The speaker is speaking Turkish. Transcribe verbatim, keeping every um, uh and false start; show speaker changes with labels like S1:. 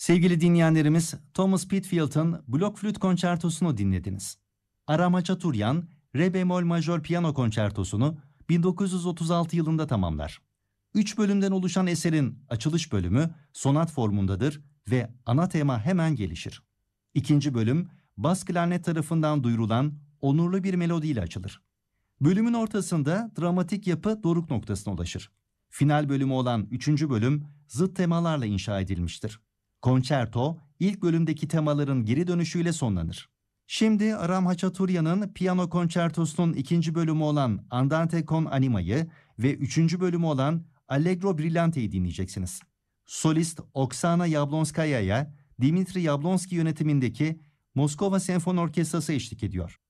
S1: Sevgili dinleyenlerimiz, Thomas Pitfield'ın Blok Flüt Konçertosunu dinlediniz. Aram Haçaturyan, Re bemol majör piyano konçertosunu bin dokuz yüz otuz altı yılında tamamlar. Üç bölümden oluşan eserin açılış bölümü sonat formundadır ve ana tema hemen gelişir. İkinci bölüm, bas klarnet tarafından duyurulan onurlu bir melodiyle açılır. Bölümün ortasında dramatik yapı doruk noktasına ulaşır. Final bölümü olan üçüncü bölüm zıt temalarla inşa edilmiştir. Konçerto, ilk bölümdeki temaların geri dönüşüyle sonlanır. Şimdi Aram Haçaturyan'ın piyano konçertosunun ikinci bölümü olan Andante con anima'yı ve üçüncü bölümü olan Allegro Brillante'yi dinleyeceksiniz. Solist Oksana Yablonskaya'ya Dimitri Yablonski yönetimindeki Moskova Senfoni Orkestrası eşlik ediyor.